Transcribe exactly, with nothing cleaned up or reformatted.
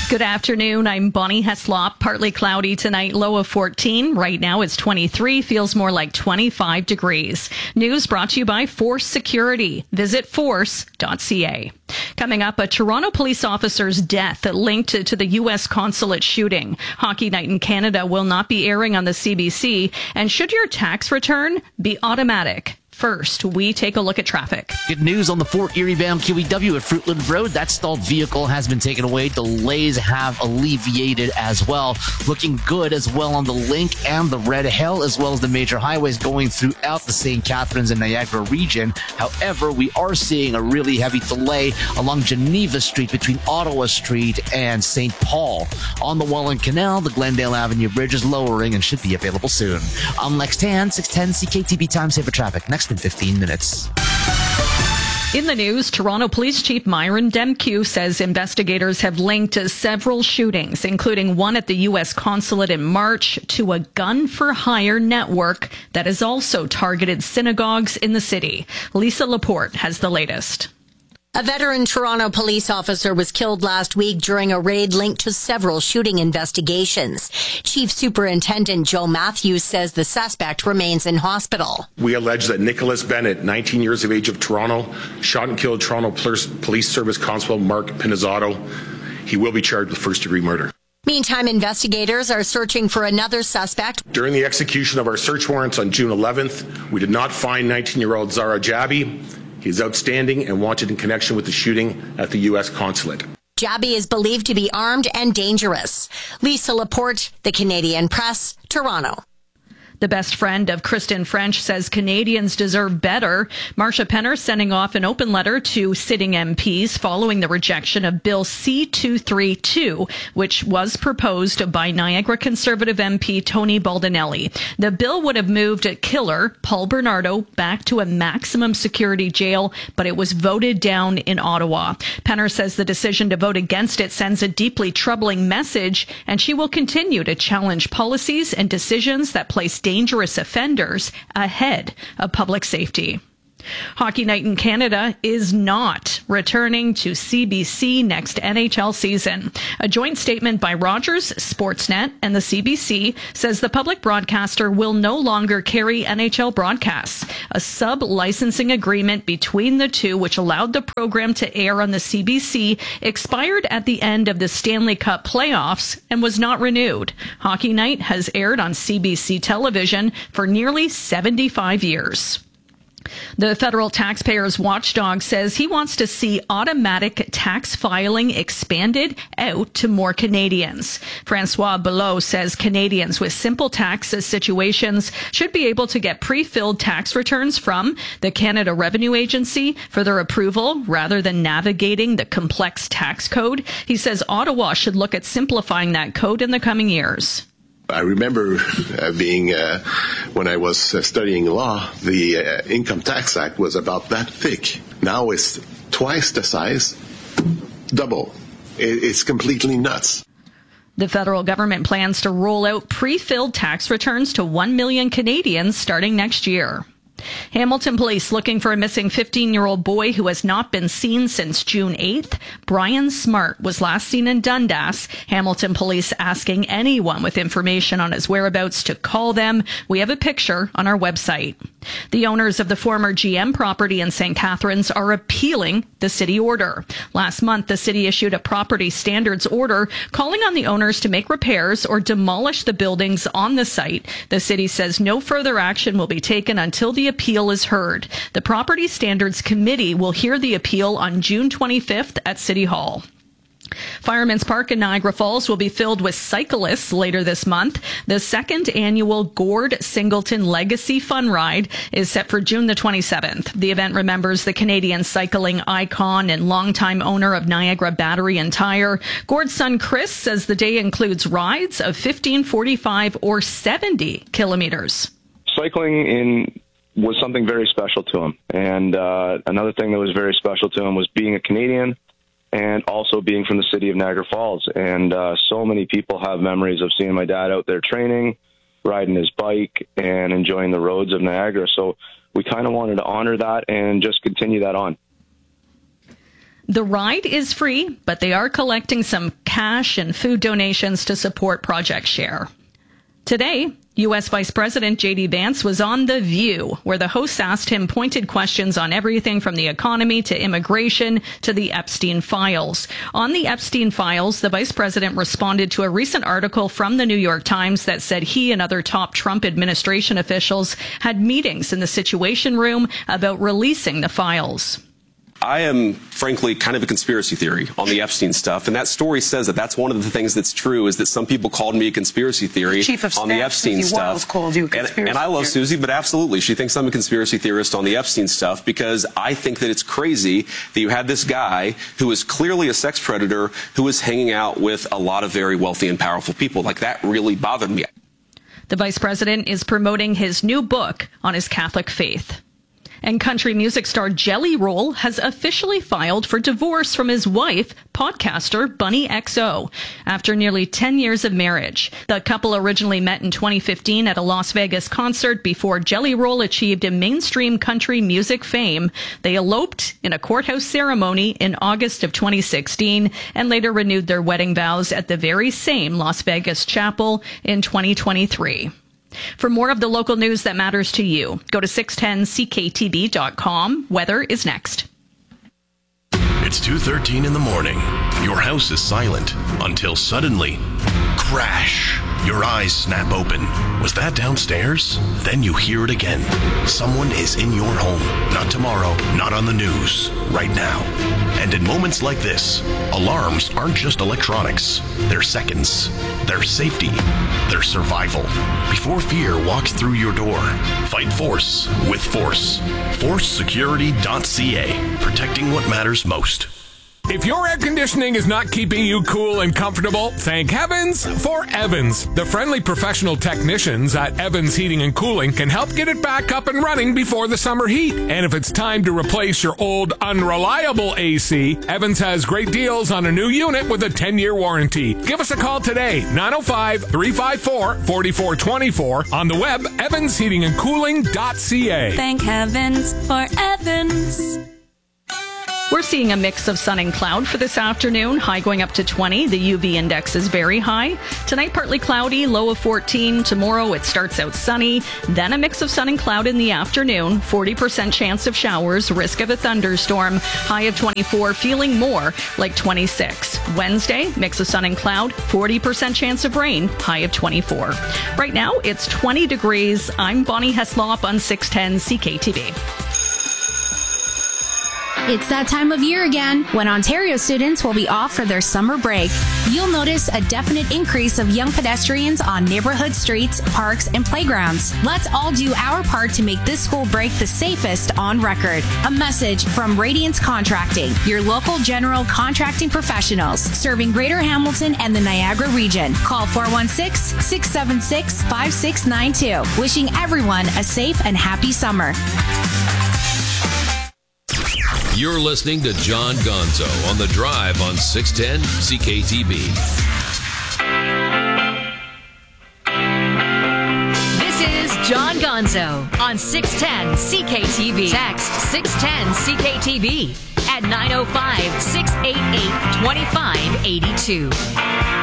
Good afternoon. I'm Bonnie Heslop. Partly cloudy tonight, low of fourteen. Right now it's twenty-three, feels more like twenty-five degrees. News brought to you by Force Security. Visit force dot c a. Coming up, a Toronto police officer's death linked to the U S consulate shooting. Hockey Night in Canada will not be airing on the C B C. And should your tax return be automatic? First, we take a look at traffic. Good news on the Fort Erie bound Q E W at Fruitland Road. That stalled vehicle has been taken away. Delays have alleviated as well. Looking good as well on the Link and the Red Hill, as well as the major highways going throughout the Saint Catharines and Niagara region. However, we are seeing a really heavy delay along Geneva Street between Ottawa Street and Saint Paul. On the Welland Canal, the Glendale Avenue Bridge is lowering and should be available soon. I'm Lex Tan, six ten C K T B Time Saver Traffic. Next in fifteen minutes. In the news, Toronto Police Chief Myron Demkiw says investigators have linked several shootings, including one at the U S consulate in March, to a gun-for-hire network that has also targeted synagogues in the city. Lisa Laporte has the latest. A veteran Toronto police officer was killed last week during a raid linked to several shooting investigations. Chief Superintendent Joe Matthews says the suspect remains in hospital. We allege that Nicholas Bennett, nineteen years of age, of Toronto, shot and killed Toronto Police Service Constable Mark Pinizzato. He will be charged with first-degree murder. Meantime, investigators are searching for another suspect. During the execution of our search warrants on June eleventh, we did not find nineteen-year-old Zara Jabi. He is outstanding and wanted in connection with the shooting at the U S consulate. Jabi is believed to be armed and dangerous. Lisa Laporte, The Canadian Press, Toronto. The best friend of Kristen French says Canadians deserve better. Marsha Penner sending off an open letter to sitting M Ps following the rejection of Bill C two thirty-two, which was proposed by Niagara Conservative M P Tony Baldinelli. The bill would have moved killer Paul Bernardo back to a maximum security jail, but it was voted down in Ottawa. Penner says the decision to vote against it sends a deeply troubling message, and she will continue to challenge policies and decisions that place dangerous offenders ahead of public safety. Hockey Night in Canada is not returning to C B C next N H L season. A joint statement by Rogers, Sportsnet, and the C B C says the public broadcaster will no longer carry N H L broadcasts. A sub-licensing agreement between the two, which allowed the program to air on the C B C, expired at the end of the Stanley Cup playoffs and was not renewed. Hockey Night has aired on C B C television for nearly seventy-five years. The federal taxpayers watchdog says he wants to see automatic tax filing expanded out to more Canadians. Francois Belot says Canadians with simple tax situations should be able to get pre-filled tax returns from the Canada Revenue Agency for their approval rather than navigating the complex tax code. He says Ottawa should look at simplifying that code in the coming years. I remember uh, being, uh, when I was uh, studying law, the uh, Income Tax Act was about that thick. Now it's twice the size, double. It, it's completely nuts. The federal government plans to roll out pre-filled tax returns to one million Canadians starting next year. Hamilton police looking for a missing fifteen-year-old boy who has not been seen since June eighth. Brian Smart was last seen in Dundas. Hamilton police asking anyone with information on his whereabouts to call them. We have a picture on our website. The owners of the former G M property in Saint Catharines are appealing the city order. Last month, the city issued a property standards order calling on the owners to make repairs or demolish the buildings on the site. The city says no further action will be taken until the appeal is heard. The Property Standards Committee will hear the appeal on June twenty-fifth at City Hall. Fireman's Park in Niagara Falls will be filled with cyclists later this month. The second annual Gord Singleton Legacy Fun Ride is set for June the twenty-seventh. The event remembers the Canadian cycling icon and longtime owner of Niagara Battery and Tire. Gord's son Chris says the day includes rides of fifteen, forty-five, or seventy kilometers. Cycling in was something very special to him. And uh, another thing that was very special to him was being a Canadian and also being from the city of Niagara Falls. And uh, so many people have memories of seeing my dad out there training, riding his bike, and enjoying the roads of Niagara. So we kind of wanted to honor that and just continue that on. The ride is free, but they are collecting some cash and food donations to support Project Share. Today, U S Vice President J D Vance was on The View, where the hosts asked him pointed questions on everything from the economy to immigration to the Epstein files. On the Epstein files, the vice president responded to a recent article from the New York Times that said he and other top Trump administration officials had meetings in the Situation Room about releasing the files. I am, frankly, kind of a conspiracy theory on the Epstein stuff, and that story says that that's one of the things that's true, is that some people called me a conspiracy theory Chief of on the Staff, Epstein Susie stuff. Wiles called you a conspiracy and, and I love theorist. Susie, but absolutely, she thinks I'm a conspiracy theorist on the Epstein stuff, because I think that it's crazy that you had this guy who is clearly a sex predator who is hanging out with a lot of very wealthy and powerful people. Like, that really bothered me. The vice president is promoting his new book on his Catholic faith. And country music star Jelly Roll has officially filed for divorce from his wife, podcaster Bunny X O, after nearly ten years of marriage. The couple originally met in twenty fifteen at a Las Vegas concert before Jelly Roll achieved a mainstream country music fame. They eloped in a courthouse ceremony in August of twenty sixteen and later renewed their wedding vows at the very same Las Vegas chapel in twenty twenty-three. For more of the local news that matters to you, go to six ten C K T B dot com. Weather is next. It's two thirteen in the morning. Your house is silent until suddenly, crash. Your eyes snap open. Was that downstairs? Then you hear it again. Someone is in your home. Not tomorrow, not on the news, right now. And in moments like this, alarms aren't just electronics. They're seconds. They're safety. They're survival. Before fear walks through your door, fight force with force. force security dot c a. Protecting what matters most. If your air conditioning is not keeping you cool and comfortable, thank heavens for Evans. The friendly professional technicians at Evans Heating and Cooling can help get it back up and running before the summer heat. And if it's time to replace your old unreliable A C, Evans has great deals on a new unit with a ten-year warranty. Give us a call today, nine oh five, three five four, four four two four, on the web, evans heating and cooling dot c a. Thank heavens for Evans. We're seeing a mix of sun and cloud for this afternoon, high going up to twenty. The U V index is very high. Tonight, partly cloudy, low of fourteen. Tomorrow, it starts out sunny. Then a mix of sun and cloud in the afternoon. forty percent chance of showers, risk of a thunderstorm. High of twenty-four, feeling more like twenty-six. Wednesday, mix of sun and cloud, forty percent chance of rain. High of twenty-four. Right now, it's twenty degrees. I'm Bonnie Heslop on six ten C K T B. It's that time of year again when Ontario students will be off for their summer break. You'll notice a definite increase of young pedestrians on neighborhood streets, parks, and playgrounds. Let's all do our part to make this school break the safest on record. A message from Radiance Contracting, your local general contracting professionals serving Greater Hamilton and the Niagara region. Call four one six, six seven six, five six nine two. Wishing everyone a safe and happy summer. You're listening to John Gonzo on The Drive on six ten C K T B. This is John Gonzo on six ten C K T B. Text six ten C K T B at nine oh five, six eight eight, two five eight two.